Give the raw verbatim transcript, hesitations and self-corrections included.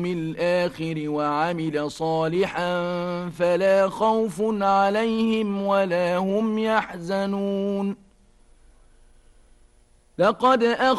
الآخر وعمل صالحا فلا خوف عليهم ولا هم يحزنون. لقد أخذ